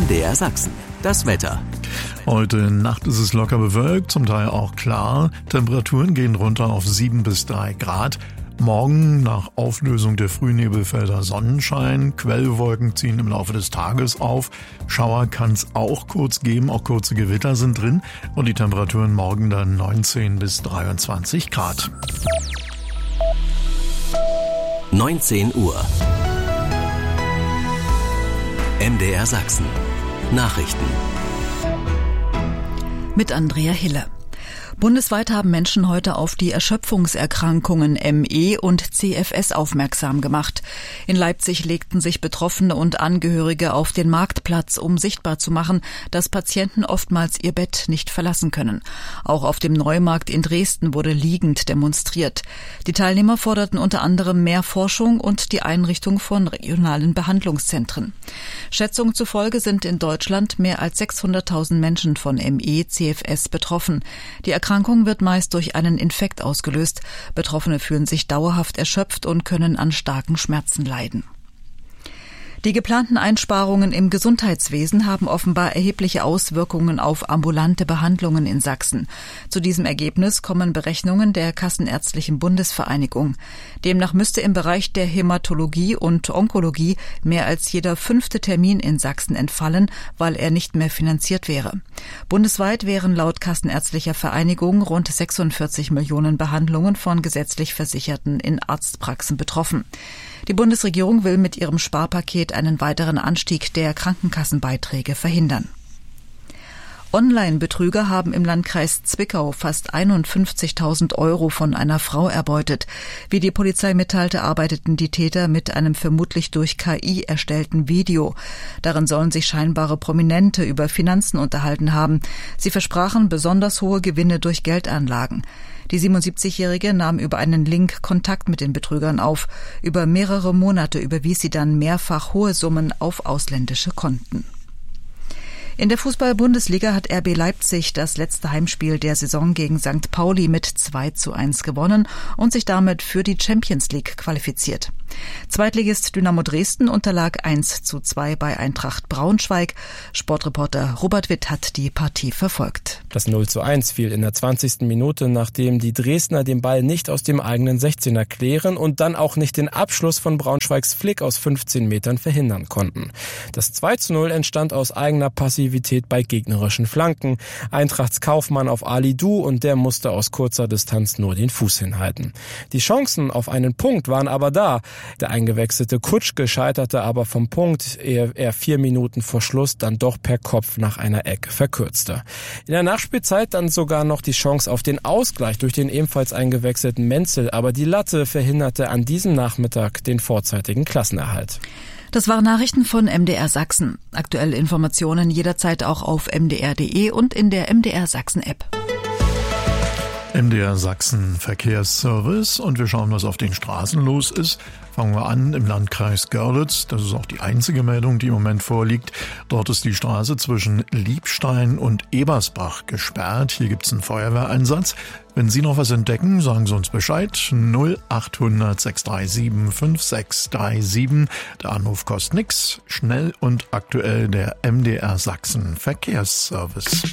MDR Sachsen. Das Wetter. Heute Nacht ist es locker bewölkt, zum Teil auch klar. Temperaturen gehen runter auf 7 bis 3 Grad. Morgen nach Auflösung der Frühnebelfelder Sonnenschein. Quellwolken ziehen im Laufe des Tages auf. Schauer kann es auch kurz geben, auch kurze Gewitter sind drin. Und die Temperaturen morgen dann 19 bis 23 Grad. 19 Uhr. MDR Sachsen. Nachrichten. Mit Andrea Hille. Bundesweit haben Menschen heute auf die Erschöpfungserkrankungen ME und CFS aufmerksam gemacht. In Leipzig legten sich Betroffene und Angehörige auf den Marktplatz, um sichtbar zu machen, dass Patienten oftmals ihr Bett nicht verlassen können. Auch auf dem Neumarkt in Dresden wurde liegend demonstriert. Die Teilnehmer forderten unter anderem mehr Forschung und die Einrichtung von regionalen Behandlungszentren. Schätzungen zufolge sind in Deutschland mehr als 600.000 Menschen von ME, CFS betroffen. Die Erkrankung wird meist durch einen Infekt ausgelöst. Betroffene fühlen sich dauerhaft erschöpft und können an starken Schmerzen leiden. Die geplanten Einsparungen im Gesundheitswesen haben offenbar erhebliche Auswirkungen auf ambulante Behandlungen in Sachsen. Zu diesem Ergebnis kommen Berechnungen der Kassenärztlichen Bundesvereinigung. Demnach müsste im Bereich der Hämatologie und Onkologie mehr als jeder 5. Termin in Sachsen entfallen, weil er nicht mehr finanziert wäre. Bundesweit wären laut Kassenärztlicher Vereinigung rund 46 Millionen Behandlungen von gesetzlich Versicherten in Arztpraxen betroffen. Die Bundesregierung will mit ihrem Sparpaket einen weiteren Anstieg der Krankenkassenbeiträge verhindern. Online-Betrüger haben im Landkreis Zwickau fast 51.000 € von einer Frau erbeutet. Wie die Polizei mitteilte, arbeiteten die Täter mit einem vermutlich durch KI erstellten Video. Darin sollen sich scheinbare Prominente über Finanzen unterhalten haben. Sie versprachen besonders hohe Gewinne durch Geldanlagen. Die 77-Jährige nahm über einen Link Kontakt mit den Betrügern auf. Über mehrere Monate überwies sie dann mehrfach hohe Summen auf ausländische Konten. In der Fußball-Bundesliga hat RB Leipzig das letzte Heimspiel der Saison gegen St. Pauli mit 2:1 gewonnen und sich damit für die Champions League qualifiziert. Zweitligist Dynamo Dresden unterlag 1:2 bei Eintracht Braunschweig. Sportreporter Robert Witt hat die Partie verfolgt. Das 0:1 fiel in der 20. Minute, nachdem die Dresdner den Ball nicht aus dem eigenen 16er klären und dann auch nicht den Abschluss von Braunschweigs Flick aus 15 Metern verhindern konnten. Das 2:0 entstand aus eigener Passivität bei gegnerischen Flanken. Eintrachts Kaufmann auf Ali Du und der musste aus kurzer Distanz nur den Fuß hinhalten. Die Chancen auf einen Punkt waren aber da. Der eingewechselte Kutschke scheiterte aber vom Punkt, ehe er 4 Minuten vor Schluss dann doch per Kopf nach einer Ecke verkürzte. In der Nachspielzeit dann sogar noch die Chance auf den Ausgleich durch den ebenfalls eingewechselten Menzel, aber die Latte verhinderte an diesem Nachmittag den vorzeitigen Klassenerhalt. Das waren Nachrichten von MDR Sachsen. Aktuelle Informationen jederzeit auch auf mdr.de und in der MDR Sachsen App. MDR Sachsen Verkehrsservice und wir schauen, was auf den Straßen los ist. Fangen wir an im Landkreis Görlitz. Das ist auch die einzige Meldung, die im Moment vorliegt. Dort ist die Straße zwischen Liebstein und Ebersbach gesperrt. Hier gibt es einen Feuerwehreinsatz. Wenn Sie noch was entdecken, sagen Sie uns Bescheid. 0800 637 5637. Der Anruf kostet nichts. Schnell und aktuell der MDR Sachsen Verkehrsservice.